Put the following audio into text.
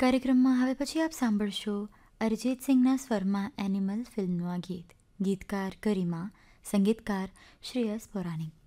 કાર્યક્રમમાં હવે પછી આપ સાંભળશો અરિજીત સિંહના સ્વરમાં એનિમલ ફિલ્મનું આ ગીત. ગીતકાર ગરિમા, સંગીતકાર શ્રેયસ પૌરાણિક.